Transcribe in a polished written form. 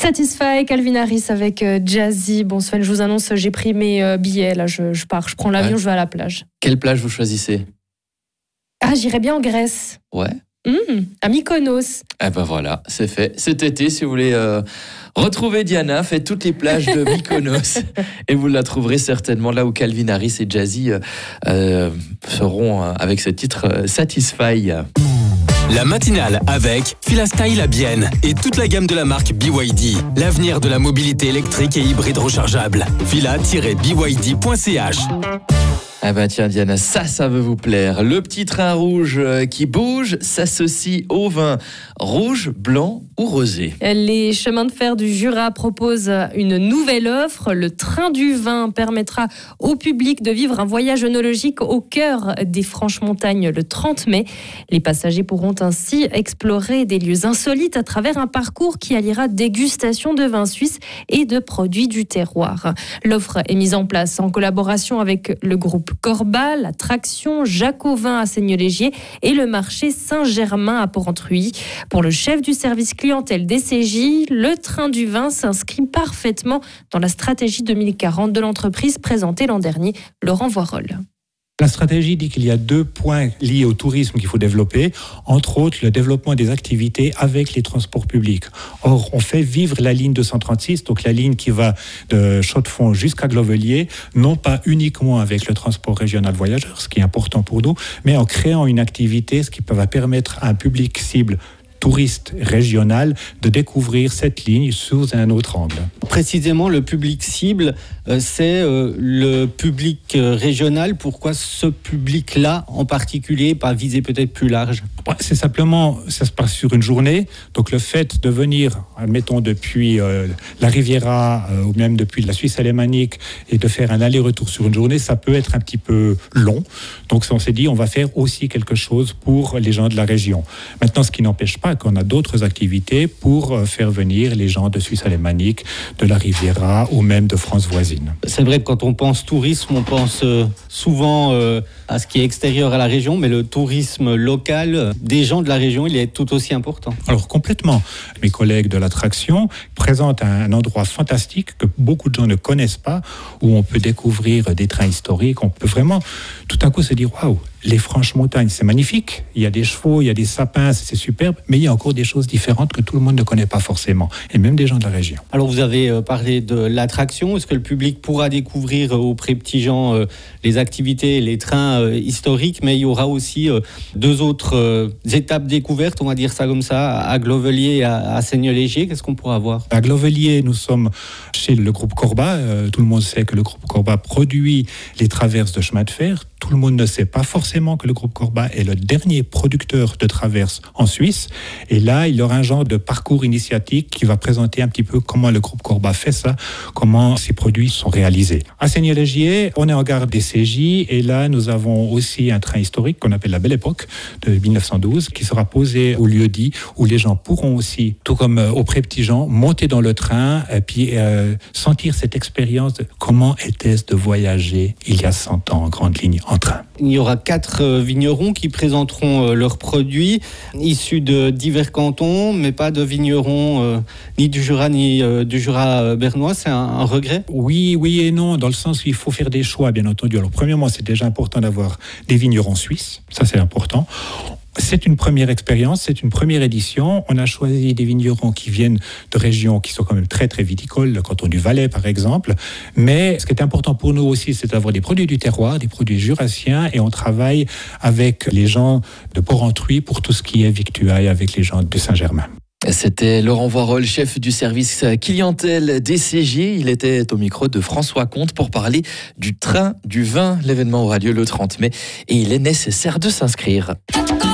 Satisfy, Calvin Harris avec Jazzy. Bon Sven, je vous annonce, j'ai pris mes billets, là je pars, je prends l'avion, je vais à la plage. Quelle plage vous choisissez ? Ah, j'irai bien en Grèce. Ouais. À Mykonos. Eh ben voilà, c'est fait. Cet été, si vous voulez retrouver Diana, faites toutes les plages de Mykonos et vous la trouverez certainement là où Calvin Harris et Jazzy seront avec ce titre Satisfy. La matinale avec Filastai La Bienne et toute la gamme de la marque BYD. L'avenir de la mobilité électrique et hybride rechargeable. Fila-byd.ch. Ah bah tiens Diana, ça veut vous plaire. Le petit train rouge qui bouge s'associe au vin rouge, blanc ou rosé. Les chemins de fer du Jura proposent une nouvelle offre. Le train du vin permettra au public de vivre un voyage œnologique au cœur des Franches-Montagnes le 30 mai. Les passagers pourront ainsi explorer des lieux insolites à travers un parcours qui alliera dégustation de vins suisses et de produits du terroir. L'offre est mise en place en collaboration avec le groupe Corba, l'attraction Jacques-Auvin à Seignelay-Gier et le marché Saint-Germain à Porrentruy. Pour le chef du service clientèle DCJ, le train du vin s'inscrit parfaitement dans la stratégie 2040 de l'entreprise présentée l'an dernier, Laurent Voirol. La stratégie dit qu'il y a 2 points liés au tourisme qu'il faut développer, entre autres le développement des activités avec les transports publics. Or, on fait vivre la ligne 236, donc la ligne qui va de Chaux-de-Fonds jusqu'à Glovelier, non pas uniquement avec le transport régional voyageurs, ce qui est important pour nous, mais en créant une activité, ce qui va permettre à un public cible touriste régional de découvrir cette ligne sous un autre angle. Précisément, le public cible, c'est le public régional. Pourquoi ce public-là en particulier, pas visé peut-être plus large ? C'est simplement, ça se passe sur une journée. Donc le fait de venir, admettons, depuis la Riviera ou même depuis la Suisse alémanique et de faire un aller-retour sur une journée, ça peut être un petit peu long. Donc on s'est dit, on va faire aussi quelque chose pour les gens de la région. Maintenant, ce qui n'empêche pas qu'on a d'autres activités pour faire venir les gens de Suisse alémanique, de la Riviera ou même de France voisine. C'est vrai que quand on pense tourisme, on pense souvent à ce qui est extérieur à la région, mais le tourisme local des gens de la région, il est tout aussi important. Alors complètement. Mes collègues de l'attraction présentent un endroit fantastique que beaucoup de gens ne connaissent pas, où on peut découvrir des trains historiques, on peut vraiment tout à coup se dire waouh, les Franches-Montagnes, c'est magnifique. Il y a des chevaux, il y a des sapins, c'est superbe, mais il y a encore des choses différentes que tout le monde ne connaît pas forcément, et même des gens de la région. Alors vous avez parlé de l'attraction. Est-ce que le public pourra découvrir auprès de petits gens les activités, les trains historiques, mais il y aura aussi 2 autres étapes découvertes, on va dire ça comme ça, à Glovelier et à Seignelay-Gier. Qu'est-ce qu'on pourra voir ? À Glovelier, nous sommes chez le groupe Corba. Tout le monde sait que le groupe Corba produit les traverses de chemin de fer. Tout le monde ne sait pas forcément que le groupe Corba est le dernier producteur de traverses en Suisse. Et là, il y aura un genre de parcours initiatique qui va présenter un petit peu comment le groupe Corba fait ça, comment ces produits sont réalisés. À Seignelay-Gier, on est en gare des CJ et là, nous avons aussi un train historique qu'on appelle la Belle Époque de 1912 qui sera posé au lieu-dit où les gens pourront aussi, tout comme auprès petits gens, monter dans le train et puis sentir cette expérience de comment était-ce de voyager il y a 100 ans en grande ligne en train. Il y aura 4 vignerons qui présenteront leurs produits issus de divers cantons, mais pas de vignerons ni du Jura ni du Jura bernois. C'est un regret ? Oui et non, dans le sens où il faut faire des choix, bien entendu. Alors, premièrement, c'est déjà important d'avoir des vignerons suisses. Ça, c'est important. C'est une première expérience, c'est une première édition. On a choisi des vignerons qui viennent de régions qui sont quand même très très viticoles, le canton du Valais par exemple. Mais ce qui est important pour nous aussi, c'est d'avoir des produits du terroir, des produits jurassiens, et on travaille avec les gens de Porrentruy pour tout ce qui est victuailles avec les gens de Saint-Germain. C'était Laurent Voirol, chef du service clientèle DCJ. Il était au micro de François Comte pour parler du train du vin. L'événement aura lieu le 30 mai et il est nécessaire de s'inscrire.